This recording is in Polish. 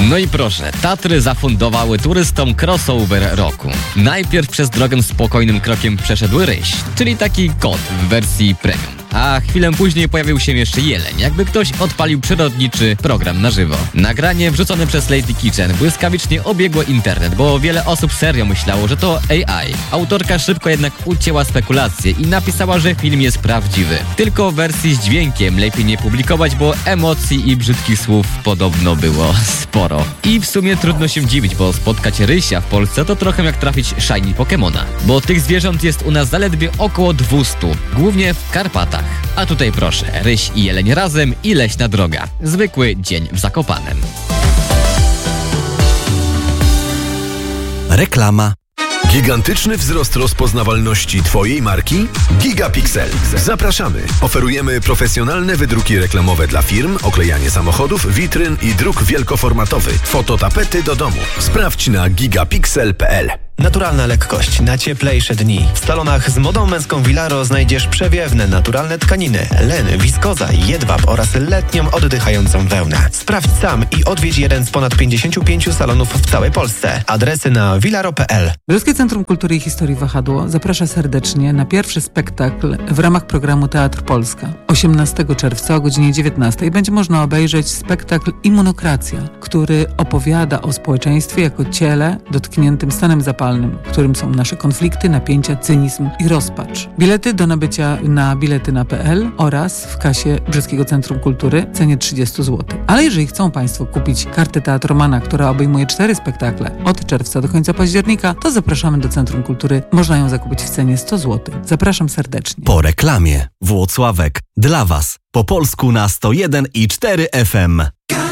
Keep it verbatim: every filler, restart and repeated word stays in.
No i proszę, Tatry zafundowały turystom crossover roku. Najpierw przez drogę spokojnym krokiem przeszedł ryś, czyli taki kot w wersji premium. A chwilę później pojawił się jeszcze jeleń, jakby ktoś odpalił przyrodniczy program na żywo. Nagranie wrzucone przez Lady Kitchen błyskawicznie obiegło internet, bo wiele osób serio myślało, że to A I. Autorka szybko jednak ucięła spekulacje i napisała, że film jest prawdziwy. Tylko w wersji z dźwiękiem lepiej nie publikować, bo emocji i brzydkich słów podobno było sporo. I w sumie trudno się dziwić, bo spotkać rysia w Polsce to trochę jak trafić shiny Pokemona. Bo tych zwierząt jest u nas zaledwie około dwieście, głównie w Karpatach. A tutaj proszę, ryś i jeleń razem i leśna droga. Zwykły dzień w Zakopanem. Reklama. Gigantyczny wzrost rozpoznawalności Twojej marki? Gigapixel. Zapraszamy. Oferujemy profesjonalne wydruki reklamowe dla firm, oklejanie samochodów, witryn i druk wielkoformatowy, fototapety do domu. Sprawdź na gigapixel kropka p l. Naturalna lekkość na cieplejsze dni. W salonach z modą męską Vilaro znajdziesz przewiewne, naturalne tkaniny, len, wiskoza, jedwab oraz letnią oddychającą wełnę. Sprawdź sam i odwiedź jeden z ponad pięćdziesięciu pięciu salonów w całej Polsce. Adresy na vilaro kropka p l. Brzeskie Centrum Kultury i Historii Wahadło zaprasza serdecznie na pierwszy spektakl w ramach programu Teatr Polska. osiemnastego czerwca o godzinie dziewiętnastej będzie można obejrzeć spektakl Immunokracja, który opowiada o społeczeństwie jako ciele dotkniętym stanem zapalnym, w którym są nasze konflikty, napięcia, cynizm i rozpacz. Bilety do nabycia na biletyna kropka p l oraz w kasie Brzeskiego Centrum Kultury w cenie trzydzieści złotych. Ale jeżeli chcą Państwo kupić kartę Teatromana, która obejmuje cztery spektakle od czerwca do końca października, to zapraszamy do Centrum Kultury. Można ją zakupić w cenie sto złotych. Zapraszam serdecznie. Po reklamie. Włocławek. Dla Was. Po polsku na sto jeden i cztery F M.